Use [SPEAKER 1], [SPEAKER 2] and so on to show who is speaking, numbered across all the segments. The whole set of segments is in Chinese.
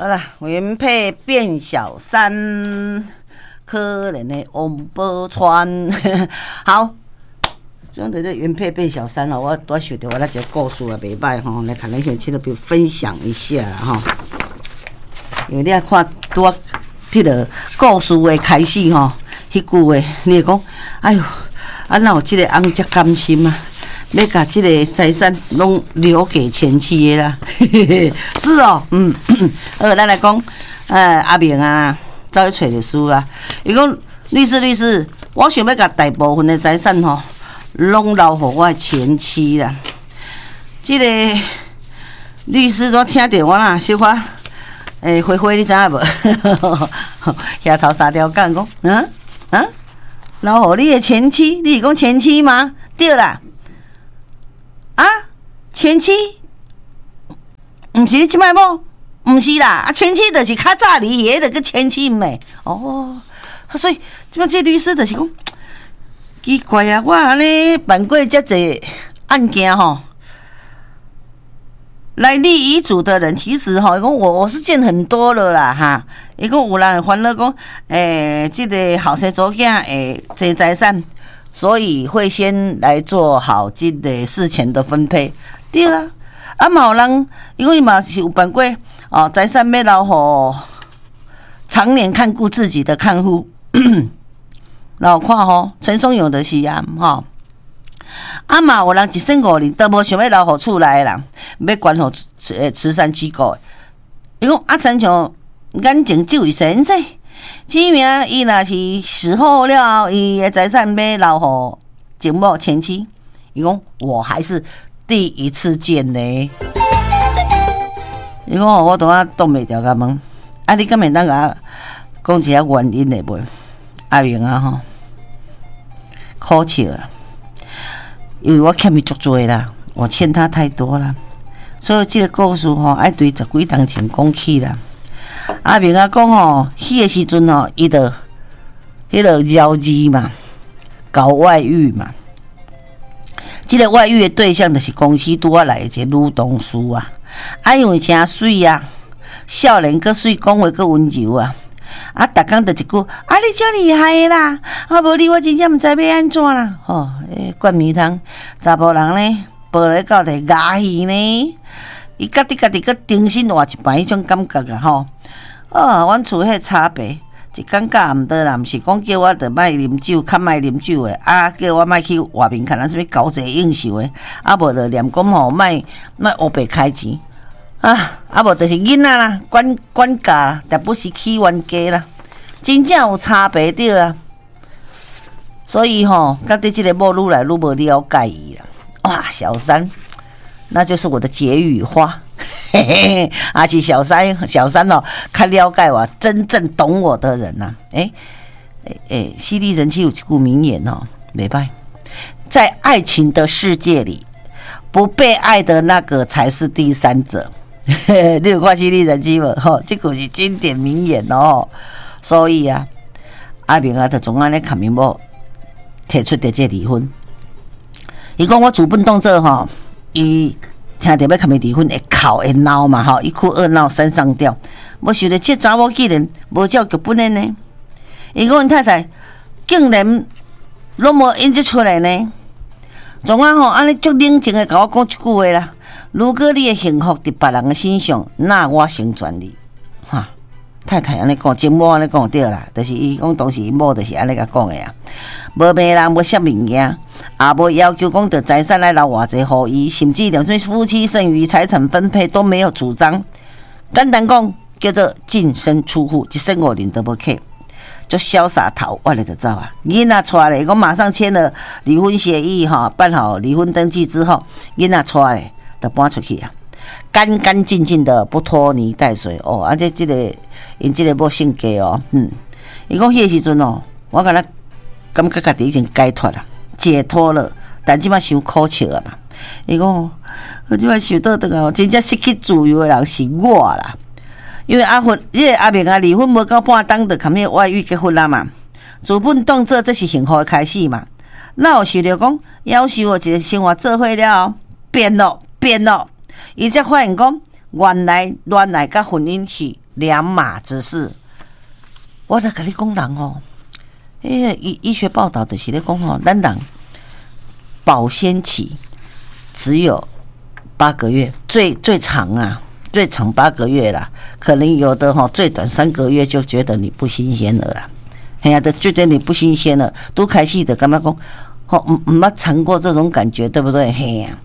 [SPEAKER 1] 啦，原配变小三，可怜的王宝钏。好，讲到这原配变小三哦，我想到我那一个故事也袂歹吼，来看咱乡亲都比如分享一下啦吼。因为你啊看拄啊，迄个故事的开始吼，迄句话你会讲，哎哟，啊哪有这个翁遮甘心啊？要把这个财产拢留给前妻的啦，是哦，咱来讲，阿明啊，走去找律师啊，伊讲律师，我想要把大部分的财产吼，拢留给我前妻啦。这个律师怎听到我啦？小可，灰你知影无？遐头三条杠讲，留给你的前妻，你是讲前妻吗？对啦。啊，前妻，毋是你即摆某，毋是啦，啊，前妻就是较早离异的个前妻妹，哦，所以即摆这律师就是讲奇怪啊，我安尼办过遮济案件吼，来立遗嘱的人其实吼，伊讲我是见很多了啦哈，伊讲有人会烦恼讲，这个后生祖囝这财产。所以会先来做好这个事前的分配，对啊。啊，嘛有人，因为嘛是有办过哦，财产要留给常年看顾自己的看护。然后看吼，陈松勇的是啊，吼。啊嘛有人一生5年都无想要留给厝内的人，要捐给慈善机构的。伊讲啊，亲像眼前这位先生。指明伊若是死后了，伊的财产要留给前某前妻。伊讲我还是第一次见呢。伊讲我拄仔挡袂牢甲问，啊你敢会当甲讲一下原因的袂？阿明啊吼，可笑啦，因为我欠伊足多啦，我欠他太多啦，所以这个故事吼爱对10几年前讲起啦。阿明啊讲吼，迄个时阵吼，伊就迄个交际嘛，搞外遇嘛。这个外遇的对象就是公司拄啊来的一个女同事啊，因为诚水啊，少年阁水，讲话阁温柔啊，逐工就一句啊，你遮厉害的啦，啊无你我真正毋知要安怎啦，吼，灌迷汤，查甫人呢，抱来到底牙鱼呢，伊家己阁重新换一摆，迄种感觉啊，吼。阮厝迄差别，一感觉毋得啦，毋是讲叫我着莫啉酒，较莫啉酒诶，叫我莫去外面看啥物交际应酬诶，无着念讲吼，莫黑白开钱，无就是囡仔啦，管教啦，但不是起冤家啦，真正有差别着啦。所以吼，甲对即个某愈来愈无了解伊啦。哇，小三，那就是我的解语花。嘿嘿，是小三哦，较了解我，真正懂我的人呐、犀利人妻有一句名言哦，没办，在爱情的世界里，不被爱的那个才是第三者。你有看犀利人妻无？吼，这句是经典名言哦。所以啊，阿明啊，就总安尼看面某提出的这离婚。伊讲我主本动作吼，伊。听到要甲伊离婚，会哭会闹嘛吼，一哭二闹三上吊。我想着这查某既然无照剧本的呢，伊讲因太太竟然拢无演得出来呢。总啊吼，安尼足冷静的甲我讲一句话啦：如果你的幸福伫别人的身上，那我成全你。哈，太太安尼讲，前某安尼讲对啦，就是伊讲当时某就是安尼甲讲的啊，无骂人，无摔物件。也无要求讲的财产来留偌济互伊，甚至连什么夫妻剩余财产分配都没有主张。简单讲叫做净身出户，一生5年都无客，就潇洒逃完了就走啊。囡仔带咧，我马上签了离婚协议哈，办好离婚登记之后，囡仔带咧就搬出去啊，干干净净的，不拖泥带水哦。而且这个因这个无性格哦，伊讲迄个时阵哦，我感觉家己已经解脱了。解脱了，但即摆伤可笑啊嘛！伊讲，我即摆想倒转啊，真正失去自由的人是我啦。因为阿明啊，离婚无到半当就含迄外遇结婚啦嘛。资本动作这是幸福的开始嘛。那有想着讲，夭寿一个生活做伙了，变了，伊才发现讲，原来甲婚姻是两码子事。我在跟你讲人哦，医学报道就是咧讲哦，咱人保鲜期只有8个月，最长啊，最长8个月啦。可能有的最短3个月就觉得你不新鲜了啦。哎呀，都觉得你不新鲜了，都开始的干嘛讲？没尝过这种感觉，对不对？嘿呀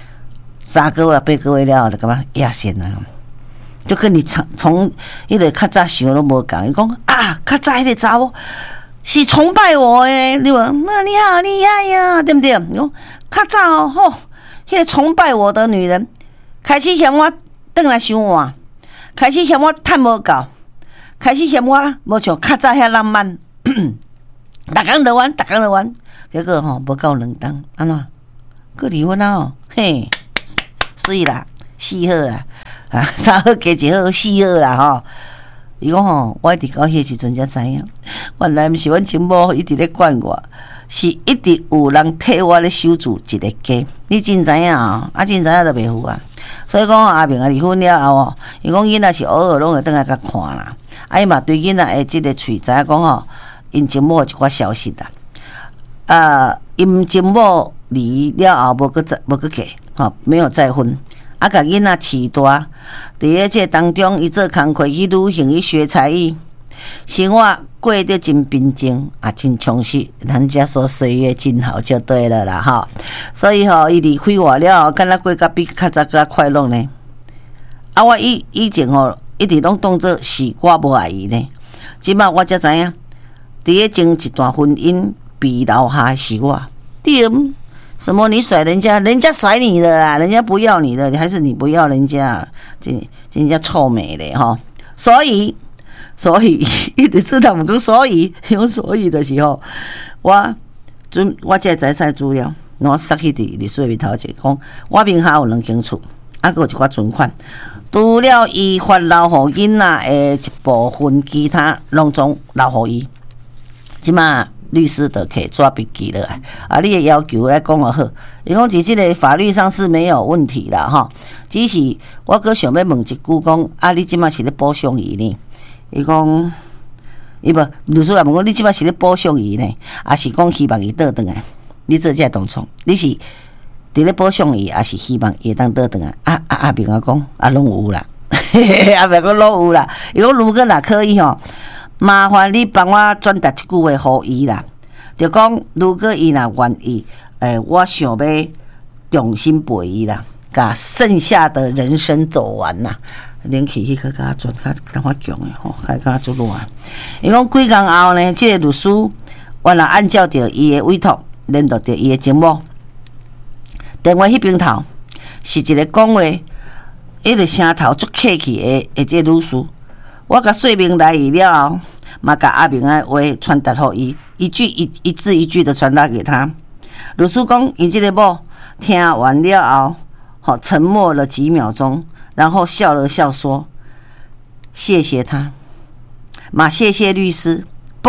[SPEAKER 1] ，3个月、8个月了，就干嘛压线了？就跟你从迄个较早想都无共，伊讲啊，较早迄个查某是崇拜我诶，你话你好厉害呀，对不对？讲较早迄个崇拜我的女人，开始嫌我转来想我，开始嫌我趁无够，开始嫌我无像较早遐浪漫，逐工就玩，结果无够2档，安怎？佮离婚啊？嘿，水啦，死好啦。3好加1好4好啦伊讲我一直到迄时阵才知影，原来毋是阮亲某一直咧管我，是一直有人替我咧守住一个家。你真知影真知影就袂赴啊。所以讲阿明离婚了后伊讲囡仔是偶尔拢会倒来甲看啦。伊嘛对囡仔诶即个喙知影讲因亲某一寡消息啦。因亲某离了后无搁嫁没有再婚。甲囡仔饲大，伫咧这当中，伊做工课去旅行，去学才艺，生活过得真平静，真充实。咱遮说岁月真好就对了啦所以伊离开我了后，敢若过甲比较早较快乐呢。我以前一直拢当作是我无爱伊呢，即摆我才知影，伫咧前一段婚姻被留下是我。对。什么？你甩人家，人家甩你的啊，人家不要你的，还是你不要人家？人家臭美嘞所以一直知道我讲所以的时候，我这财产资料，我塞去伫律师面头前讲，我名下有2间厝，还有一寡存款，除了依法留互囡仔的一部分，其他拢总留互伊。即马律师的可以抓笔记了你的要求来讲好。伊讲在这个法律上是没有问题啦只是我阁想要问一句讲你即马是咧保障伊呢？伊讲律师也问讲你即马是咧保障伊呢，还是讲希望伊倒转来？你做这个动作，你是伫咧保障伊，还是希望伊当倒转来？阿明讲拢有啦，阿明讲拢有啦。伊讲如果若可以麻烦你帮我转达一句话互伊啦，就讲如果伊若愿意，我想要重新陪伊啦，甲剩下的人生走完啦。连去迄个甲转较较强诶甲做乱。伊讲几工后呢，即个律师原来按照着伊诶委托，联络着伊诶情某，电话迄边头是一个讲话，迄个声头足客气诶即个律师。我甲说明来意了后，嘛甲阿明的话传达互伊，一字一句的传达给他。律师讲，伊这个某听完了后，沉默了几秒钟，然后笑了笑说：“谢谢他，嘛谢谢律师，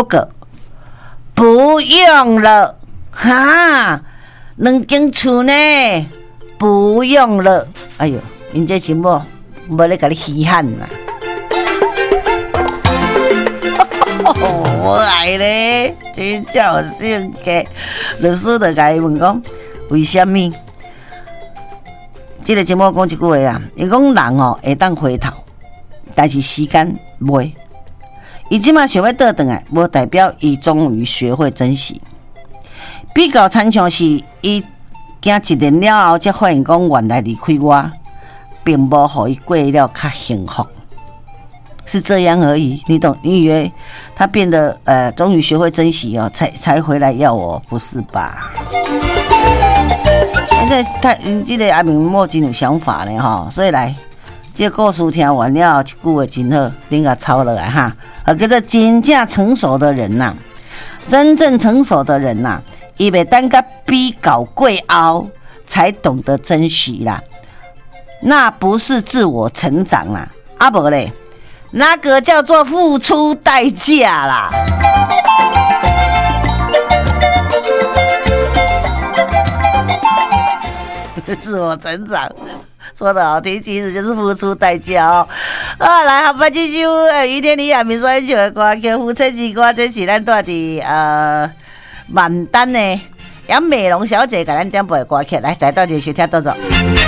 [SPEAKER 1] 不用了，2间厝呢，不用了。哎呦，因这情某无咧甲你稀罕啦。”我爱咧，真叫有性格。律师就甲伊问讲，为什么？这个节目讲一句话啊，伊讲人会当回头，但是时间袂。伊即马想要倒转来，无代表伊终于学会珍惜。比较惨像是伊行1年了后，才发现讲原来离开我，并无互伊过了较幸福。是这样而已，你懂？你以为他变得终于学会珍惜才回来要我，不是吧？现在这个阿明莫真有想法呢所以来，这个故事听完了后，一句话真好，恁甲抄落来叫做真正成熟的人呐，真正成熟的人呐，伊袂等甲比较过后才懂得珍惜啦，那不是自我成长啦，无咧。那个叫做付出代价啦。自我成长， 说的好听，其实就是付出代价哦。啊，来，下半这首于天李亚明所演唱的歌叫《夫妻之歌》，这是咱住伫万丹的杨美龙小姐给咱点播的歌曲，来，大家收听到这。